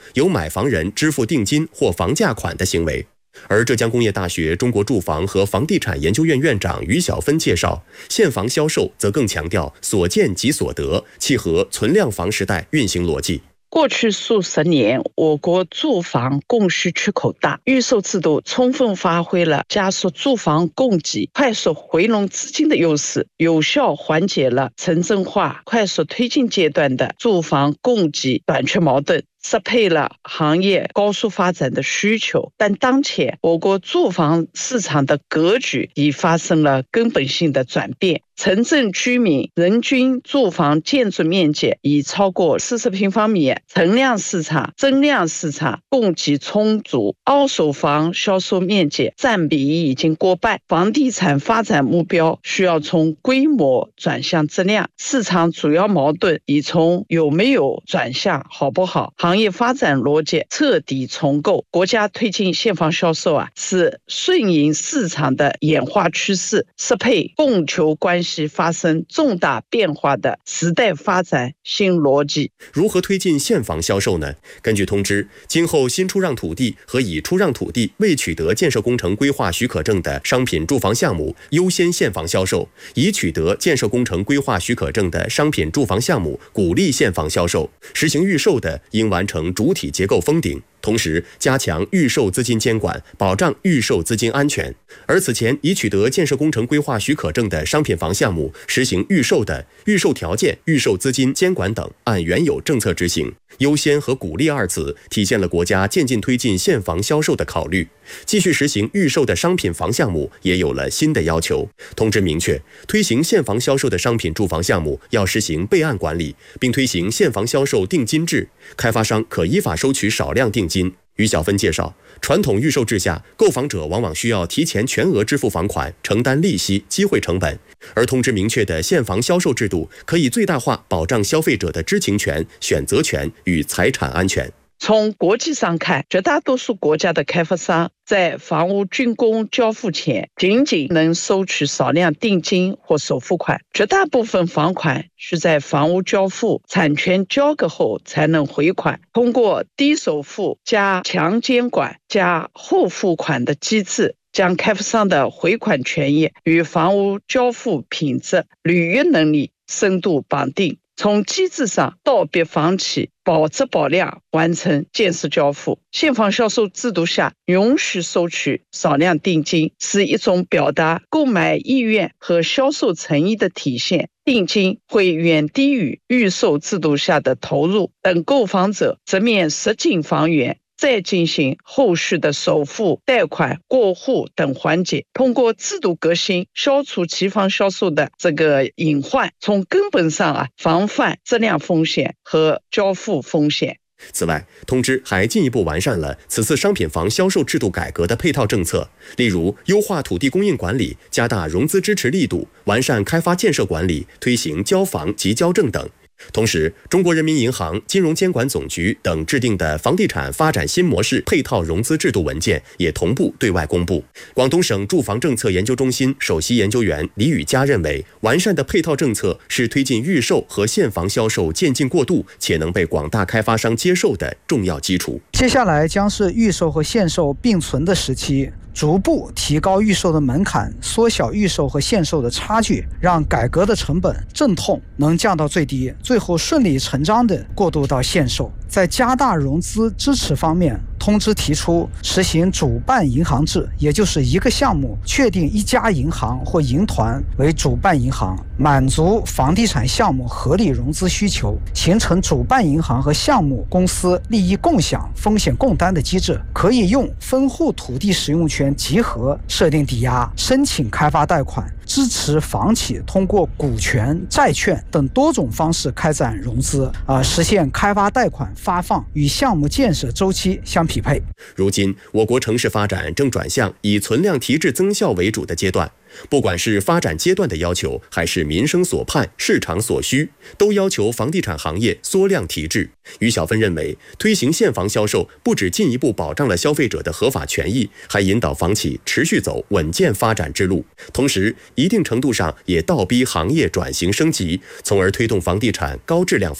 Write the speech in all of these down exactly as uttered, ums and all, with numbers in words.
由买房人支付定金或房价款的行为。而浙江工业大学中国住房和房地产研究院院长于小芬介绍，现房销售则更强调所见即所得，契合存量房时代运行逻辑。 过去数十年，我国住房供需缺口大，预售制度充分发挥了加速住房供给、快速回笼资金的优势，有效缓解了城镇化快速推进阶段的住房供给短缺矛盾，适配了行业高速发展的需求。但当前我国住房市场的格局已发生了根本性的转变，城镇居民人均住房建筑面积已超过四十平方米，存量市场、增量市场供给充足，二手房销售面积占比已经过半。房地产发展目标需要从规模转向质量，市场主要矛盾已从有没有转向好不好，行业发展逻辑彻底重构。国家推进现房销售啊，是顺应市场的演化趋势，适配供求关系发生重大变化的时代发展新逻辑。 如何推进现房销售呢？根据通知，今后新出让土地和已出让土地未取得建设工程规划许可证的商品住房项目优先现房销售，已取得建设工程规划许可证的商品住房项目鼓励现房销售，实行预售的应完成主体结构封顶，同时加强预售资金监管，保障预售资金安全。而此前已取得建设工程规划许可证的商品房项目实行预售的，预售条件、预售资金监管等按原有政策执行。优先和鼓励二字体现了国家渐进推进现房销售的考虑。继续实行预售的商品房项目也有了新的要求。通知明确，推行现房销售的商品住房项目要实行备案管理，并推行现房销售定金制，开发商可依法收取少量定金。于小芬介绍，传统预售制下，购房者往往需要提前全额支付房款，承担利息、机会成本。而通知明确的现房销售制度，可以最大化保障消费者的知情权、选择权与财产安全。 从国际上看，绝大多数国家的开发商在房屋竣工交付前仅仅能收取少量定金或首付款，绝大部分房款需在房屋交付、产权交割后才能回款。通过低首付加强监管加后付款的机制，将开发商的回款权益与房屋交付品质、履约能力深度绑定，从机制上道别房企保质保量完成建设交付。现房销售制度下允许收取少量定金，是一种表达购买意愿和销售诚意的体现。定金会远低于预售制度下的投入，等购房者直面实景房源，再进行后续的首付、贷款、过户等环节。通过制度革新，消除期房销售的这个隐患，从根本上啊防范质量风险和交付风险。 此外，通知还进一步完善了此次商品房销售制度改革的配套政策，例如优化土地供应管理，加大融资支持力度，完善开发建设管理，推行交房即交证等。同时，中国人民银行、金融监管总局等制定的房地产发展新模式配套融资制度文件也同步对外公布。广东省住房政策研究中心首席研究员李宇佳认为，完善的配套政策是推进预售和现房销售渐进过渡且能被广大开发商接受的重要基础。 接下来将是预售和现售并存的时期，逐步提高预售的门槛，缩小预售和现售的差距，让改革的成本、阵痛能降到最低，最后顺理成章地过渡到现售。在加大融资支持方面，通知提出实行主办银行制，也就是一个项目确定一家银行或银团为主办银行，满足房地产项目合理融资需求，形成主办银行和项目公司利益共享、风险共担的机制，可以用分户土地使用权集合设定抵押、申请开发贷款，支持房企通过股权、债券等多种方式开展融资，啊、呃，实现开发贷款发放与项目建设周期相匹配。 如今，我国城市发展正转向以存量提质增效为主的阶段。不管是发展阶段的要求，还是民生所盼、市场所需，都要求房地产行业缩量提质。于小芬认为，推行现房销售不只进一步保障了消费者的合法权益，还引导房企持续走稳健发展之路，同时一定程度上也倒逼行业转型升级，从而推动房地产高质量发展。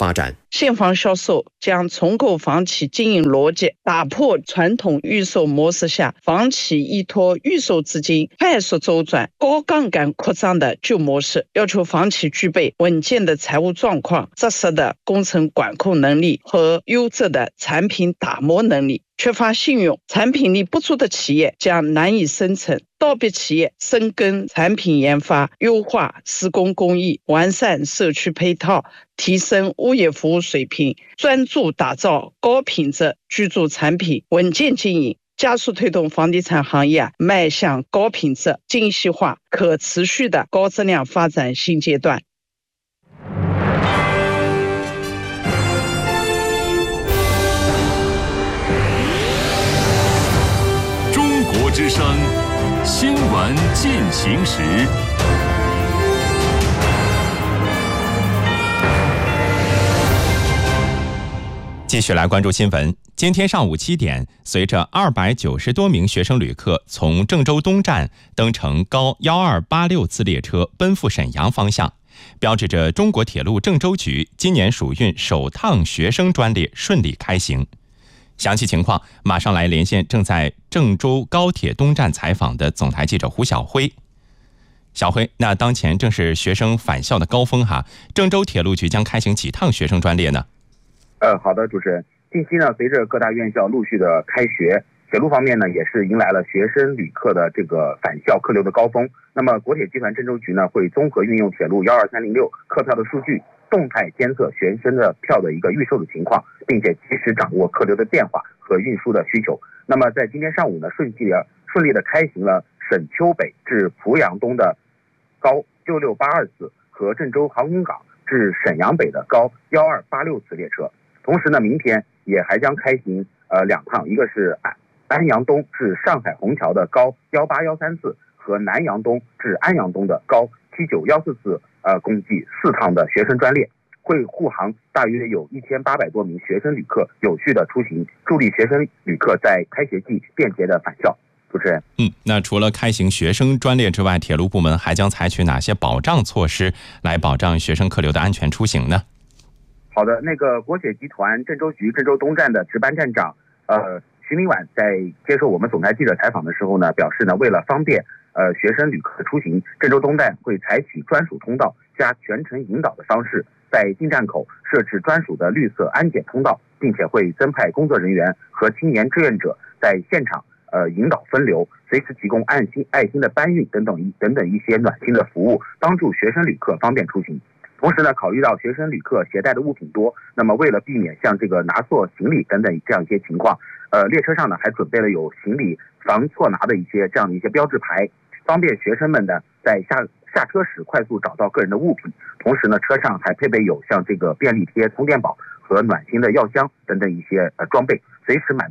现房销售将重构房企经营逻辑，打破传统预售模式下房企依托预售资金快速周转、高杠杆扩张的旧模式，要求房企具备稳健的财务状况、扎实的工程管控能力和优质的产品打磨能力。缺乏信用、产品力不足的企业将难以生存。道别企业深耕产品研发，优化施工工艺，完善社区配套，提升物业服务水平，专注打造高品质居住产品，稳健经营，加速推动房地产行业迈向高品质、精细化、可持续的高质量发展新阶段。 中国之声新闻进行时。 继续来关注新闻。今天上午七点，随着二百九十多名学生旅客从郑州东站登乘高一二八六次列车奔赴沈阳方向，标志着中国铁路郑州局今年暑运首趟学生专列顺利开行。详细情况马上来连线正在郑州高铁东站采访的总台记者胡晓辉。小辉，那当前正是学生返校的高峰哈，郑州铁路局将开行几趟学生专列呢？ 呃，好的，主持人。近期呢，随着各大院校陆续的开学，铁路方面呢也是迎来了学生旅客的这个返校客流的高峰。那么国铁集团郑州局呢会综合运用铁路一二三零六客票的数据，动态监测学生的票的一个预售的情况，并且及时掌握客流的变化和运输的需求。那么在今天上午呢，顺利的顺利的开行了沈丘北至濮阳东的高六六八二次和郑州航空港至沈阳北的高一二八六次列车。同时呢，明天也还将开行呃两趟，一个是安安阳东至上海虹桥的高一八一三次和南阳东至安阳东的高七九一四次，呃，共计四趟的学生专列，会护航大约有一千八百多名学生旅客有序的出行，助力学生旅客在开学季便捷的返校。主持人， 嗯，那除了开行学生专列之外，铁路部门还将采取哪些保障措施来保障学生客流的安全出行呢？ 好的，那个国铁集团郑州局郑州东站的值班站长呃徐明晚在接受我们总台记者采访的时候呢，表示呢，为了方便呃学生旅客的出行，郑州东站会采取专属通道加全程引导的方式，在进站口设置专属的绿色安检通道，并且会增派工作人员和青年志愿者在现场呃引导分流，随时提供爱心爱心的搬运等等一等等一些暖心的服务，帮助学生旅客方便出行。同时呢，考虑到学生旅客携带的物品多，那么为了避免像这个拿错行李等等这样一些情况，呃，列车上呢还准备了有行李防错拿的一些这样的一些标志牌，方便学生们呢在下下车时快速找到个人的物品。同时呢，车上还配备有像这个便利贴、充电宝和暖心的药箱等等一些呃装备，随时满